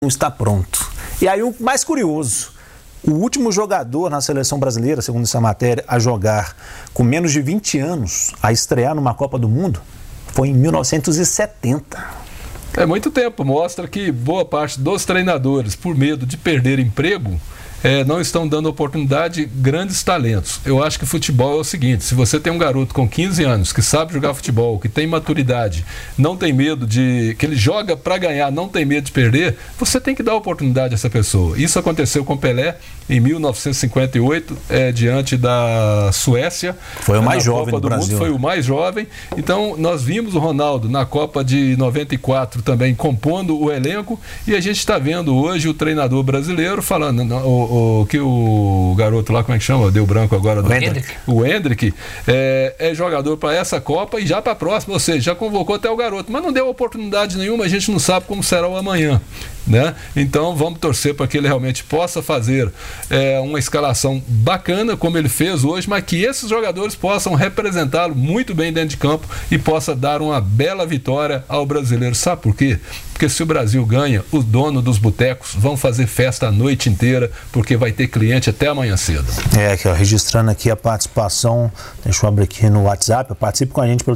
não está pronto. E aí o mais curioso, o último jogador na seleção brasileira, segundo essa matéria, a jogar com menos de 20 anos, a estrear numa Copa do Mundo, foi em 1970. É muito tempo, mostra que boa parte dos treinadores, por medo de perder emprego, não estão dando oportunidade grandes talentos. Eu acho que futebol é o seguinte: se você tem um garoto com 15 anos que sabe jogar futebol, que tem maturidade, não tem medo que ele joga para ganhar, não tem medo de perder, você tem que dar oportunidade a essa pessoa. Isso aconteceu com Pelé em 1958, diante da Suécia. Foi o mais jovem do Brasil. Foi o mais jovem. Então nós vimos o Ronaldo na Copa de 94 também compondo o elenco, e a gente está vendo hoje o treinador brasileiro falando, que o garoto lá, como é que chama? Deu branco agora. O Hendrick é jogador para essa Copa e já para a próxima, ou seja, já convocou até o garoto, mas não deu oportunidade nenhuma, a gente não sabe como será o amanhã, né? Então vamos torcer para que ele realmente possa fazer uma escalação bacana, como ele fez hoje, mas que esses jogadores possam representá-lo muito bem dentro de campo e possa dar uma bela vitória ao brasileiro. Sabe por quê? Porque se o Brasil ganha, os donos dos botecos vão fazer festa a noite inteira, porque vai ter cliente até amanhã cedo. Aqui, ó, registrando aqui a participação, deixa eu abrir aqui no WhatsApp, participe com a gente pelo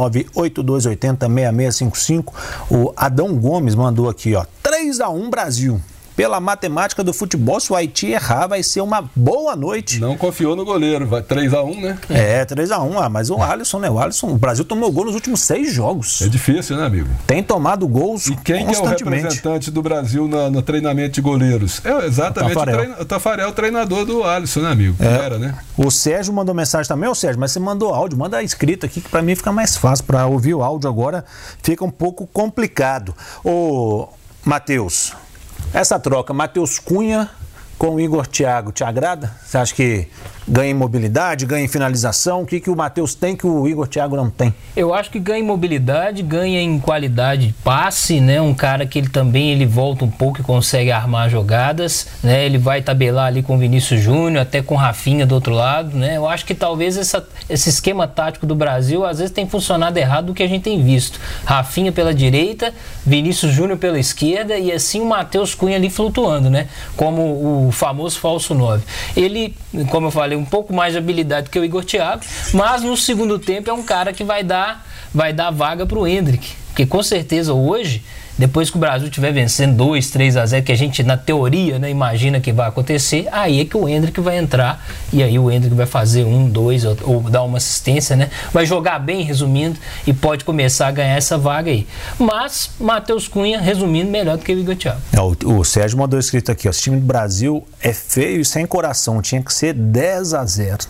319-8280-6655. O Adão Gomes mandou aqui, ó, 3-1 Brasil. Pela matemática do futebol, se o Haiti errar, vai ser uma boa noite. Não confiou no goleiro, vai 3-1, né? 3-1, mas o Alisson, né? O Brasil tomou gol nos últimos 6 jogos. É difícil, né, amigo? Tem tomado gols constantemente. E quem é o representante do Brasil no treinamento de goleiros? É exatamente o Tafarel, o treinador do Alisson, né, amigo? Era, né? O Sérgio mandou mensagem também. Ô, Sérgio, mas você mandou áudio, manda escrito aqui, que pra mim fica mais fácil. Pra ouvir o áudio agora fica um pouco complicado. Ô, Matheus, essa troca, Matheus Cunha com o Igor Thiago, te agrada? Você acha que ganha em mobilidade, ganha em finalização? O que o Matheus tem que o Igor Thiago não tem? Eu acho que ganha em mobilidade, ganha em qualidade de passe, né? Um cara que ele volta um pouco e consegue armar jogadas, né? Ele vai tabelar ali com o Vinícius Júnior, até com o Rafinha do outro lado, né? Eu acho que talvez esse esquema tático do Brasil às vezes tem funcionado errado do que a gente tem visto. Rafinha pela direita, Vinícius Júnior pela esquerda e assim o Matheus Cunha ali flutuando, né? Como o famoso falso 9. Ele, como eu falei, um pouco mais de habilidade que o Igor Thiago, mas no segundo tempo é um cara que vai dar vaga para o Hendrick, porque com certeza hoje, depois que o Brasil estiver vencendo 2-3-0, que a gente na teoria, né, imagina que vai acontecer, aí é que o Hendrick vai entrar e aí o Hendrick vai fazer 1-2 ou dar uma assistência, né? Vai jogar bem, resumindo, e pode começar a ganhar essa vaga aí. Mas Matheus Cunha, resumindo, melhor do que o Igor Thiago. O Sérgio mandou escrito aqui, ó, esse time do Brasil é feio e sem coração, tinha que ser 10-0.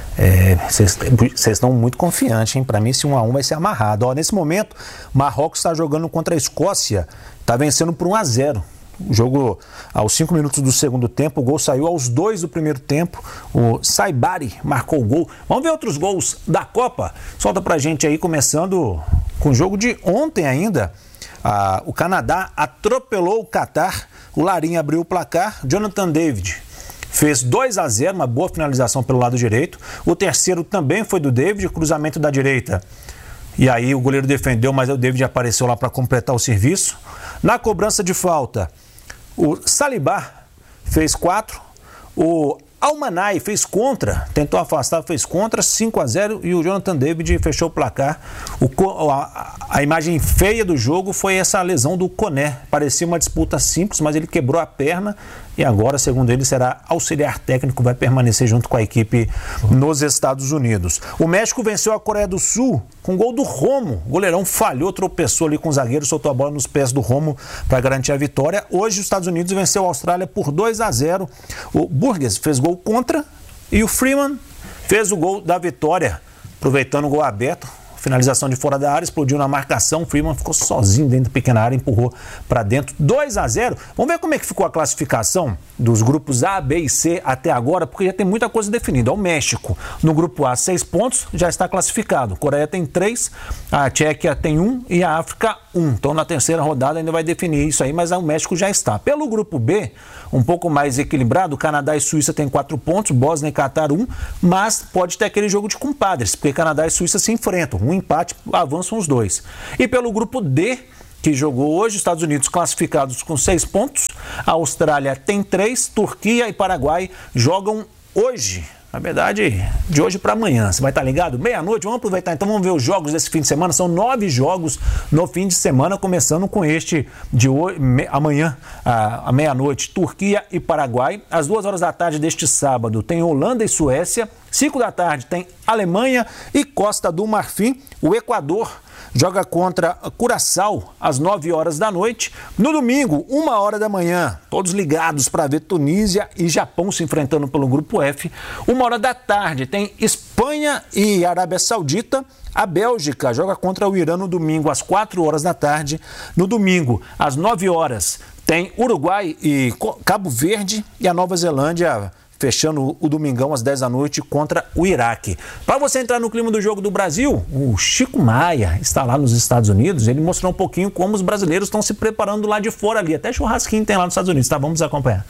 Vocês estão muito confiantes, hein? Para mim esse 1-1 vai ser amarrado. Ó, nesse momento, Marrocos está jogando contra a Escócia, está vencendo por 1-0. O jogo aos 5 minutos do segundo tempo, o gol saiu aos 2 do primeiro tempo. O Saibari marcou o gol. Vamos ver outros gols da Copa? Solta pra gente aí, começando com o jogo de ontem ainda. O Canadá atropelou o Catar, o Larinha abriu o placar, Jonathan David fez 2-0, uma boa finalização pelo lado direito. O terceiro também foi do David, cruzamento da direita. E aí o goleiro defendeu, mas o David apareceu lá para completar o serviço. Na cobrança de falta, o Saliba fez 4. O Almanai fez contra, tentou afastar, fez contra, 5-0, e o Jonathan David fechou o placar. A imagem feia do jogo foi essa lesão do Koné. Parecia uma disputa simples, mas ele quebrou a perna e agora, segundo ele, será auxiliar técnico, vai permanecer junto com a equipe nos Estados Unidos. O México venceu a Coreia do Sul com gol do Romo. O goleirão falhou, tropeçou ali com o zagueiro, soltou a bola nos pés do Romo para garantir a vitória. Hoje os Estados Unidos venceu a Austrália por 2-0. O Burgess fez gol contra e o Freeman fez o gol da vitória, aproveitando o gol aberto. Finalização de fora da área, explodiu na marcação, o Freeman ficou sozinho dentro da pequena área, empurrou para dentro, 2-0. Vamos ver como é que ficou a classificação dos grupos A, B e C até agora, porque já tem muita coisa definida. O México, no grupo A, 6 pontos, já está classificado. A Coreia tem 3, a Tchequia tem 1 e a África 1. Então, na terceira rodada ainda vai definir isso aí, mas o México já está. Pelo grupo B, um pouco mais equilibrado, Canadá e Suíça têm 4 pontos, Bósnia e Catar 1, mas pode ter aquele jogo de compadres, porque Canadá e Suíça se enfrentam. Um empate, avançam os dois. E pelo grupo D, que jogou hoje. Estados Unidos classificados com 6 pontos. A Austrália tem 3. Turquia e Paraguai jogam hoje. Na verdade, de hoje para amanhã. Você vai estar ligado? Meia-noite, vamos aproveitar. Então vamos ver os jogos desse fim de semana. São 9 jogos no fim de semana, começando com este de hoje, amanhã, à meia-noite, Turquia e Paraguai. Às 2 horas da tarde deste sábado tem Holanda e Suécia. 5 da tarde tem Alemanha e Costa do Marfim. O Equador joga contra Curaçao às 9 horas da noite. No domingo, 1 hora da manhã, todos ligados para ver Tunísia e Japão se enfrentando pelo Grupo F. 1 hora da tarde tem Espanha e Arábia Saudita. A Bélgica joga contra o Irã no domingo às 4 horas da tarde. No domingo, às 9 horas, tem Uruguai e Cabo Verde. E a Nova Zelândia fechando o domingão às 10 da noite contra o Iraque. Para você entrar no clima do jogo do Brasil, o Chico Maia está lá nos Estados Unidos. Ele mostrou um pouquinho como os brasileiros estão se preparando lá de fora ali. Até churrasquinho tem lá nos Estados Unidos, tá? Vamos acompanhar.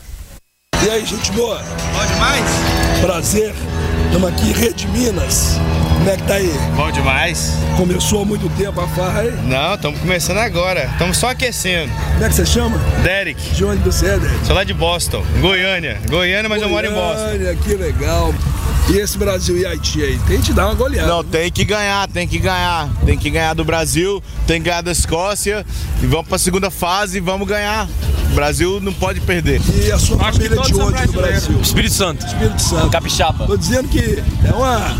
E aí, gente boa? Bom demais? Prazer. Estamos aqui em Rede Minas. Como é que tá aí? Bom demais. Começou há muito tempo a farra aí? Não, estamos começando agora. Estamos só aquecendo. Como é que você chama? Derek. De onde você é, Derek? Sou lá de Boston, Goiânia. Mas eu moro em Boston. Goiânia, que legal. E esse Brasil e Haiti aí? Tem que dar uma goleada. Não, tem que ganhar. Tem que ganhar do Brasil, tem que ganhar da Escócia. E vamos para a segunda fase e vamos ganhar. O Brasil não pode perder. E a sua família de onde no Brasil? Espírito Santo. Espírito Santo. Capixaba. Tô dizendo que é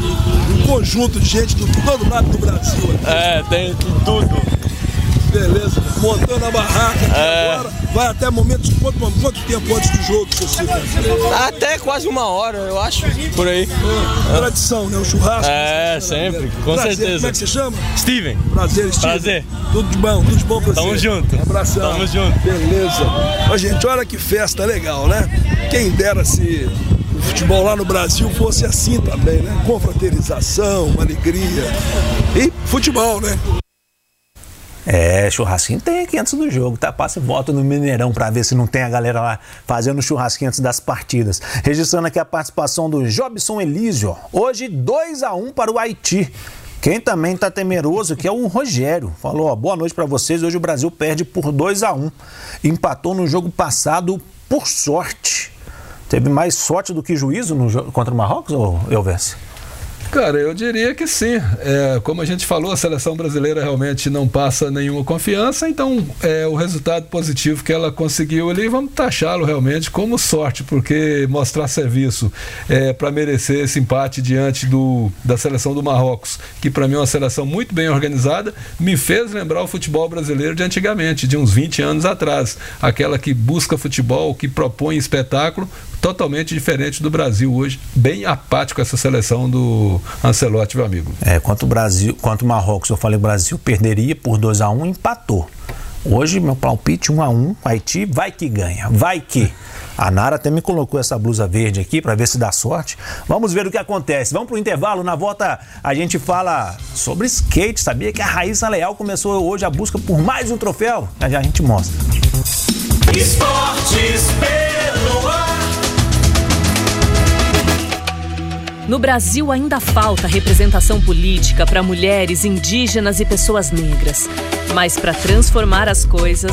um conjunto de gente do todo lado do Brasil. É, tem tudo. Beleza, montando a barraca agora, vai até momentos, quanto tempo antes do jogo você fica? Até quase 1 hora, eu acho, por aí. Tradição, né? O churrasco. Sempre, com certeza. Como é que você chama? Steven. Prazer, Steven. Prazer. Tudo de bom pra você. Tamo junto. Um abração. Tamo junto. Beleza. Ó, gente, olha que festa legal, né? Quem dera se o futebol lá no Brasil fosse assim também, né? Confraternização, uma alegria. E futebol, né? Churrasquinho tem aqui antes do jogo, tá? Passa e volta no Mineirão para ver se não tem a galera lá fazendo churrasquinho antes das partidas. Registrando aqui a participação do Jobson Elísio. Hoje 2-1 para o Haiti. Quem também tá temeroso que é o Rogério. Falou, ó, boa noite para vocês. Hoje o Brasil perde por 2-1. Empatou no jogo passado por sorte. Teve mais sorte do que juízo no jogo contra o Marrocos, ou Elvésio? Cara, eu diria que sim. Como a gente falou, a seleção brasileira realmente não passa nenhuma confiança, então o resultado positivo que ela conseguiu ali, vamos taxá-lo realmente como sorte, porque mostrar serviço para merecer esse empate diante da seleção do Marrocos, que para mim é uma seleção muito bem organizada, me fez lembrar o futebol brasileiro de antigamente, de uns 20 anos atrás. Aquela que busca futebol, que propõe espetáculo, totalmente diferente do Brasil hoje, bem apático essa seleção do Ancelotti, meu amigo. Quanto o Marrocos, eu falei, o Brasil perderia por 2-1, empatou. Hoje, meu palpite 1-1, Haiti vai que ganha, vai que. A Nara até me colocou essa blusa verde aqui para ver se dá sorte. Vamos ver o que acontece. Vamos pro intervalo, na volta a gente fala sobre skate. Sabia que a Raíssa Leal começou hoje a busca por mais um troféu? Já a gente mostra. Esportes pelo ar. No Brasil ainda falta representação política para mulheres, indígenas e pessoas negras. Mas para transformar as coisas,